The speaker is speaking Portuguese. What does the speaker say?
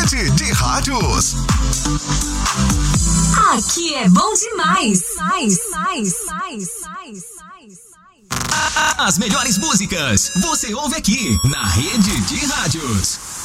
Rede de Rádios. Aqui é bom demais. As melhores músicas você ouve aqui na Rede de Rádios.